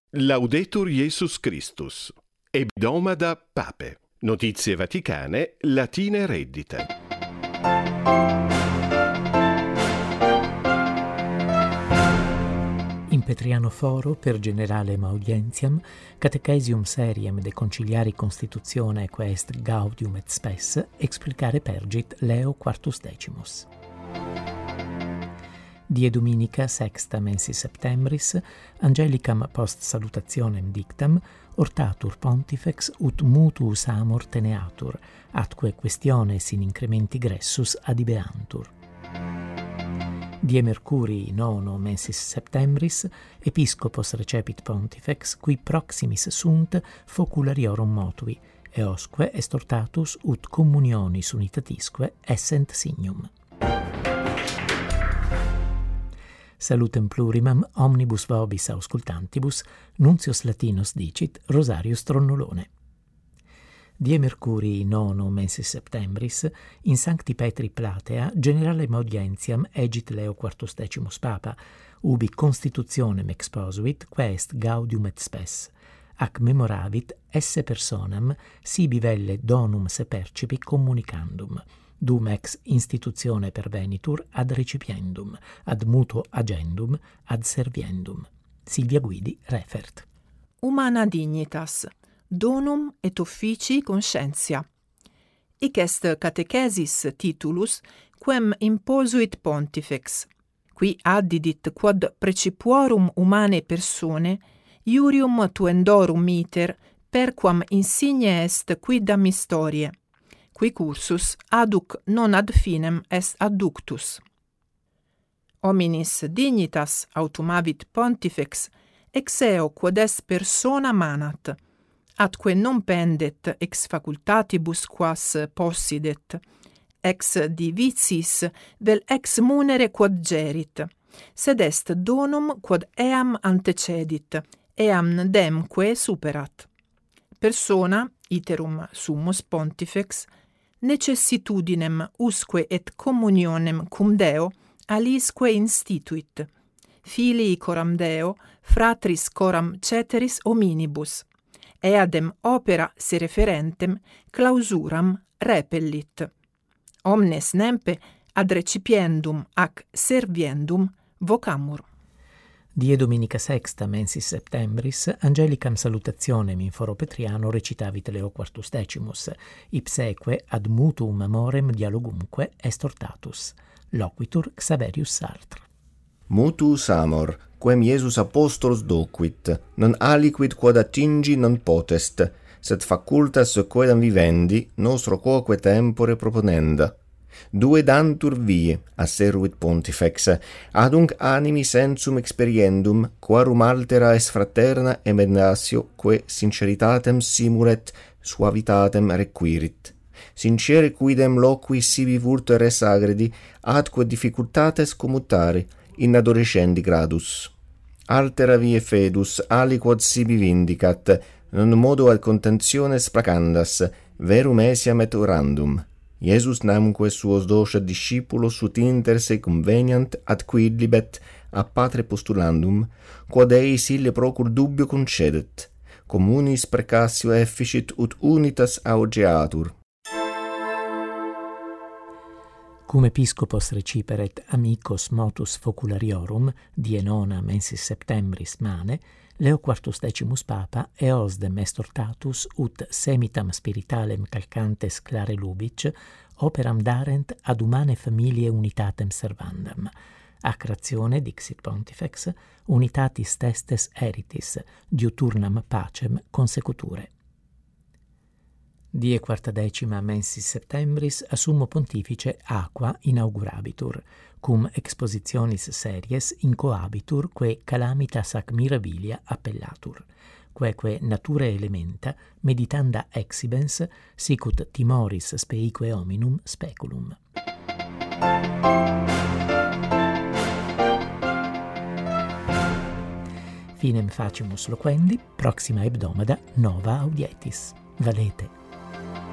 Laudetur Jesus Christus. Hebdomada Pape. Notizie vaticane, latine reddite. Impetriano foro per generalem audientiam, catechesium seriem de conciliari constitutione quaest gaudium et spes, explicare pergit Leo quartus decimus. Die dominica sexta mensis septembris, angelicam post salutationem dictam, ortatur pontifex ut mutuus amor teneatur, atque questiones in incrementi gressus adibeantur. Die Mercurii nono mensis septembris, episcopos recepit pontifex, qui proximis sunt foculariorum motui, eosque est ortatus ut communionis unitatisque essent signum. Salutem plurimam omnibus vobis auscultantibus, Nuntius Latinus dicit Rosarius Tronnolone. Die Mercurii nono mensis septembris, in Sancti Petri Platea, generalem audientiam egit Leo quartus decimus Papa, ubi constitutionem exposuit, quaest gaudium et spes, ac memoravit esse personam sibi velle donum se percipi communicandum, dum ex institutione pervenitur ad recipiendum, ad mutuo agendum, ad serviendum. Silvia Guidi refert. Humana dignitas, donum et officii conscientia. Hic est catechesis titulus quem imposuit pontifex, qui addidit quod precipuorum humanae persone iurium tuendorum iter perquam insigne est quidam historiae, qui cursus aduc non ad finem est adductus. Hominis dignitas autumavit pontifex ex eo quod est persona manat, atque non pendet ex facultatibus quas possidet, ex divicis vel ex munere quod gerit, sed est donum quod eam antecedit, eam demque superat. Persona, iterum summus pontifex, necessitudinem usque et communionem cum Deo alisque instituit, filii coram Deo, fratris coram ceteris hominibus, eadem opera se referentem clausuram repellit. Omnes nempe ad recipiendum ac serviendum vocamur. Die dominica sexta mensis septembris, angelicam salutationem in foro Petriano recitavit Leo quartus decimus, ipseque ad mutuum amorem dialogumque est ortatus. Loquitur Xaverius Sartre. Mutuus amor, quem Iesus apostolos docuit, non aliquid quod attingi non potest, sed facultas quedam vivendi nostro quoque tempore proponenda. Duedantur vie, asseruit pontifex, adunc animi sensum experiendum, quarum altera est fraterna emendatio, que sinceritatem simulet, suavitatem requirit. Sincere quidem loqui sibi vulto res agredi, atque difficultates commutare, in adorescendi gradus. Altera vie fedus, aliquod sibi vindicat, non modo ad contentiones placandas, verum esiam et orandum. Iesus namque suos docet discipulos ut inter se conveniant ad quidlibet a patre postulandum, quod eis ille procur dubio concedet, communis precassio efficit ut unitas augeatur. Cum episcopos reciperet amicos motus foculariorum, die nona mensis septembris mane, Leo quartus decimus Papa eosdem est ortatus ut semitam spiritalem calcantes clare lubic operam darent ad humane familiae unitatem servandam. Ac ratione, dixit pontifex, unitatis testes eritis, diuturnam pacem consecuture. Die quartadecima mensis septembris a summo pontifice aqua inaugurabitur, cum expositionis series incoabitur que calamitas ac mirabilia appellatur, queque natura elementa meditanda exhibens sicut timoris speique hominum speculum. Finem facimus loquendi, proxima hebdomada nova audietis. Valete.